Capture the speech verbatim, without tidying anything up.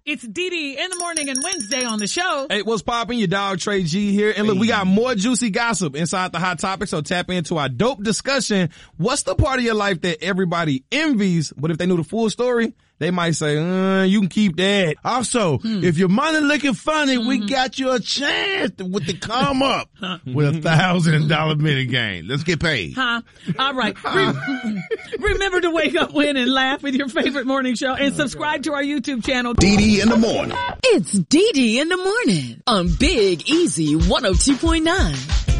It's Dee Dee in the morning and Wednesday on the show. Hey, what's poppin'? Your dog Trey G here. And look, we got more juicy gossip inside the Hot Topic, so tap into our dope discussion. What's the part of your life that everybody envies, but if they knew the full story, they might say, uh, you can keep that. Also, hmm. if your money looking funny, mm-hmm. we got you a chance to, with the come up with a thousand dollar mini game. Let's get paid. Huh? All right. Re- remember to wake up, win, and laugh with your favorite morning show and subscribe to our YouTube channel. Dee Dee in the morning. It's Dee Dee in the morning on Big Easy one oh two point nine.